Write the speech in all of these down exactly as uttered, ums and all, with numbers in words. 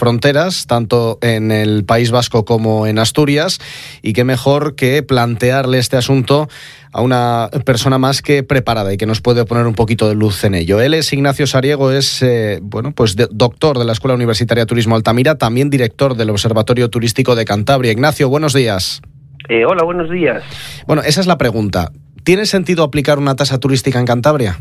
fronteras, tanto en el País Vasco como en Asturias, y qué mejor que plantearle este asunto a una persona más que preparada y que nos puede poner un poquito de luz en ello. Él es Ignacio Sariego, es eh, bueno, pues de, doctor de la Escuela Universitaria de Turismo Altamira, también director del Observatorio Turístico de Cantabria. Ignacio, buenos días. Eh, hola, buenos días. Bueno, esa es la pregunta. ¿Tiene sentido aplicar una tasa turística en Cantabria?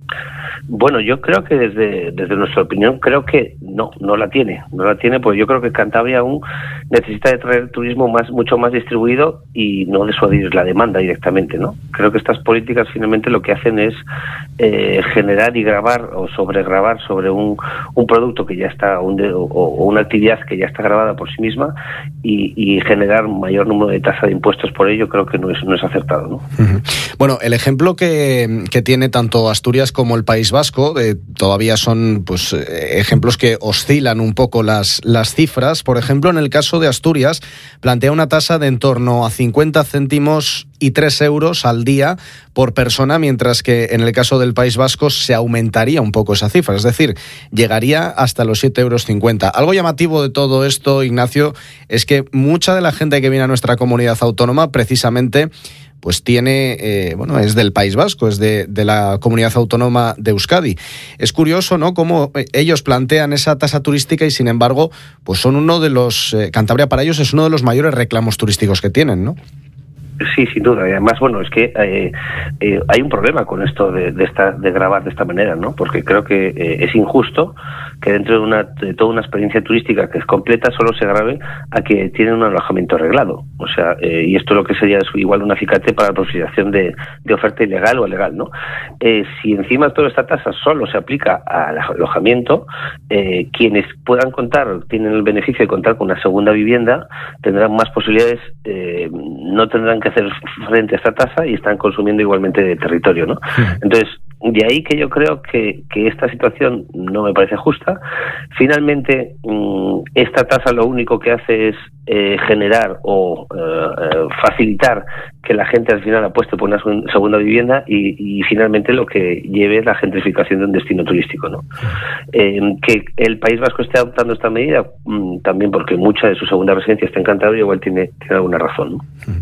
Bueno, yo creo que desde, desde nuestra opinión, creo que no, no la tiene. No la tiene, porque yo creo que Cantabria aún necesita de traer turismo más, mucho más distribuido y no disuadir la demanda directamente, ¿no? Creo que estas políticas finalmente lo que hacen es eh, generar y grabar o sobregrabar sobre un, un producto que ya está, un de, o, o una actividad que ya está grabada por sí misma y, y generar mayor número de tasa de impuestos por ello, creo que no es, no es acertado, ¿no? Uh-huh. Bueno, el ejemplo que, que tiene tanto Asturias como el País Vasco eh, todavía son pues eh, ejemplos que oscilan un poco las, las cifras. Por ejemplo, en el caso de Asturias, plantea una tasa de en torno a cincuenta céntimos y tres euros al día por persona, mientras que en el caso del País Vasco se aumentaría un poco esa cifra, es decir, llegaría hasta los siete euros cincuenta. Algo llamativo de todo esto, Ignacio, es que mucha de la gente que viene a nuestra comunidad autónoma precisamente pues tiene, eh, bueno, es del País Vasco, es de, de la comunidad autónoma de Euskadi. Es curioso, ¿no?, cómo ellos plantean esa tasa turística y, sin embargo, pues son uno de los, eh, Cantabria para ellos es uno de los mayores reclamos turísticos que tienen, ¿no? Sí, sin duda. Y además, bueno, es que eh, eh, hay un problema con esto de, de, esta, de grabar de esta manera, ¿no? Porque creo que eh, es injusto que dentro de, una, de toda una experiencia turística que es completa solo se grave a que tienen un alojamiento arreglado. O sea, eh, y esto lo que sería es igual un acicate para la posibilitación de, de oferta ilegal o legal, ¿no? Eh, si encima toda esta tasa solo se aplica al alojamiento, eh, quienes puedan contar, tienen el beneficio de contar con una segunda vivienda, tendrán más posibilidades, eh, no tendrán que hacer frente a esta tasa y están consumiendo igualmente de territorio, ¿no? Sí. Entonces, de ahí que yo creo que, que esta situación no me parece justa. Finalmente, esta tasa lo único que hace es eh, generar o eh, facilitar que la gente al final apueste por una segunda vivienda y, y finalmente lo que lleve es la gentrificación de un destino turístico, ¿no? Eh, que el País Vasco esté adoptando esta medida, también porque mucha de su segunda residencia está en Cantabria, igual tiene, tiene alguna razón, ¿no?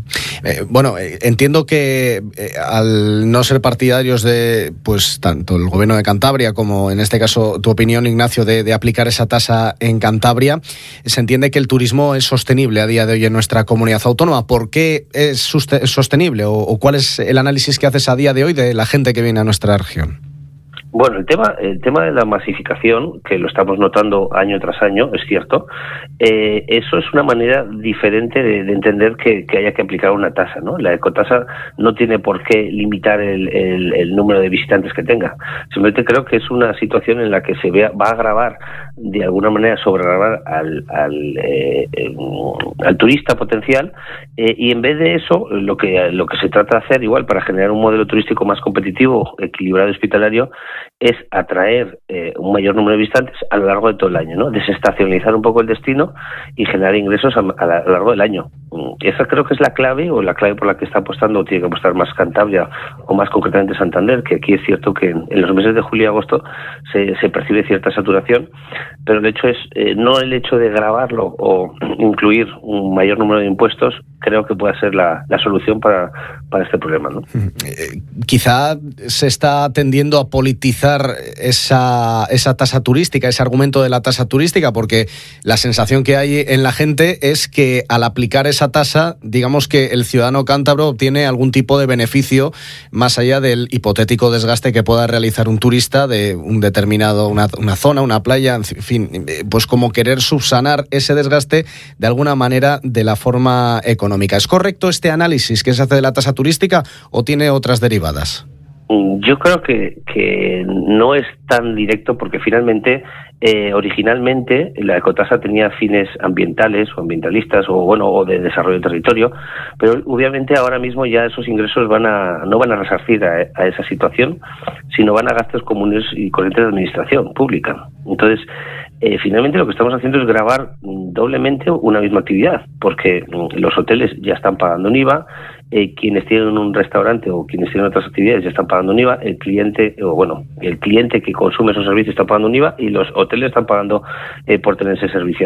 Eh, bueno, eh, entiendo que eh, al no ser partidarios de pues tanto el gobierno de Cantabria como en este caso tu opinión, Ignacio, de, de aplicar esa tasa en Cantabria, se entiende que el turismo es sostenible a día de hoy en nuestra comunidad autónoma. ¿Por qué es sostenible o, o cuál es el análisis que haces a día de hoy de la gente que viene a nuestra región? Bueno, el tema el tema de la masificación, que lo estamos notando año tras año, es cierto, eh, eso es una manera diferente de, de entender que, que haya que aplicar una tasa, ¿no? La ecotasa no tiene por qué limitar el, el, el número de visitantes que tenga. Simplemente creo que es una situación en la que se vea, va a agravar, de alguna manera sobregravar al, al, eh, eh, al turista potencial, eh, y en vez de eso, lo que, lo que se trata de hacer, igual, para generar un modelo turístico más competitivo, equilibrado y hospitalario, es atraer eh, un mayor número de visitantes a lo largo de todo el año, ¿no? Desestacionalizar un poco el destino y generar ingresos a, a, la, a lo largo del año. Esa creo que es la clave, o la clave por la que está apostando, o tiene que apostar más Cantabria, o más concretamente Santander, que aquí es cierto que en, en los meses de julio y agosto se, se percibe cierta saturación, pero el hecho es, eh, no el hecho de gravarlo o incluir un mayor número de impuestos, creo que puede ser la, la solución para, para este problema, ¿no? Eh, quizá se está tendiendo a politizar esa, esa tasa turística, ese argumento de la tasa turística, porque la sensación que hay en la gente es que al aplicar esa tasa, digamos que el ciudadano cántabro obtiene algún tipo de beneficio más allá del hipotético desgaste que pueda realizar un turista de un determinado, una, una zona, una playa, en fin, pues como querer subsanar ese desgaste de alguna manera de la forma económica. ¿Es correcto este análisis que se hace de la tasa turística o tiene otras derivadas? Yo creo que, que no es tan directo, porque finalmente, eh, originalmente, la ecotasa tenía fines ambientales o ambientalistas o bueno o de desarrollo de territorio, pero obviamente ahora mismo ya esos ingresos van a no van a resarcir a, a esa situación, sino van a gastos comunes y corrientes de administración pública. Entonces, Eh, finalmente lo que estamos haciendo es gravar doblemente una misma actividad, porque los hoteles ya están pagando un I V A, eh, quienes tienen un restaurante o quienes tienen otras actividades ya están pagando un I V A, el cliente, o bueno, el cliente que consume esos servicios está pagando un I V A y los hoteles están pagando eh, por tener ese servicio.